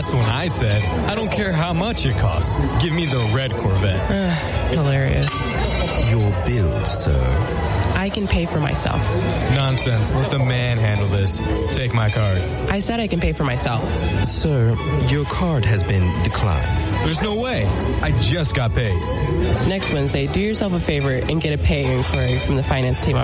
That's when I said, I don't care how much it costs. Give me the red Corvette. Hilarious. Your bill, sir. I can pay for myself. Nonsense. Let the man handle this. Take my card. I said I can pay for myself. Sir, your card has been declined. There's no way. I just got paid. Next Wednesday, do yourself a favor and get a pay inquiry from the finance team